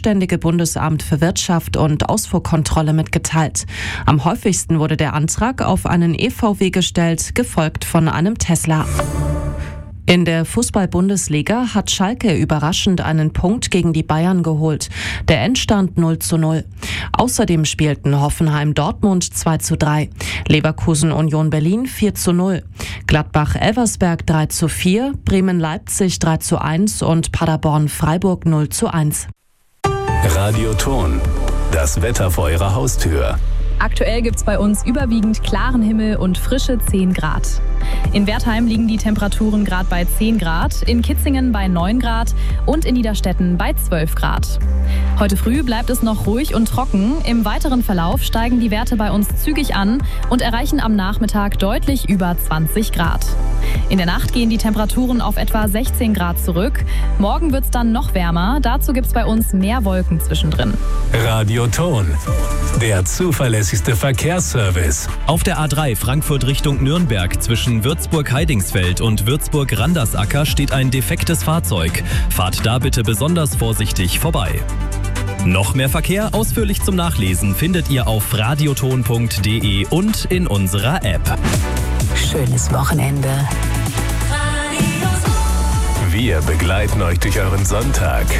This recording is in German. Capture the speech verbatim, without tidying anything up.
zuständige Bundesamt für Wirtschaft und Ausfuhrkontrolle mitgeteilt. Am häufigsten wurde der Antrag auf einen E V W gestellt, gefolgt von einem Tesla. In der Fußball-Bundesliga hat Schalke überraschend einen Punkt gegen die Bayern geholt. Der Endstand null zu null. Außerdem spielten Hoffenheim-Dortmund zwei zu drei, Leverkusen-Union Berlin vier zu null, Gladbach-Elversberg drei zu vier, Bremen-Leipzig drei zu eins und Paderborn-Freiburg null zu eins. Radioton, das Wetter vor Ihrer Haustür. Aktuell gibt es bei uns überwiegend klaren Himmel und frische zehn Grad. In Wertheim liegen die Temperaturen gerade bei zehn Grad, in Kitzingen bei neun Grad und in Niederstetten bei zwölf Grad. Heute früh bleibt es noch ruhig und trocken. Im weiteren Verlauf steigen die Werte bei uns zügig an und erreichen am Nachmittag deutlich über zwanzig Grad. In der Nacht gehen die Temperaturen auf etwa sechzehn Grad zurück. Morgen wird es dann noch wärmer. Dazu gibt es bei uns mehr Wolken zwischendrin. Radioton, der zuverlässigste Verkehrsservice. Auf der A drei Frankfurt Richtung Nürnberg zwischen Würzburg-Heidingsfeld und Würzburg-Randersacker steht ein defektes Fahrzeug. Fahrt da bitte besonders vorsichtig vorbei. Noch mehr Verkehr ausführlich zum Nachlesen findet ihr auf radioton punkt de und in unserer App. Schönes Wochenende. Wir begleiten euch durch euren Sonntag.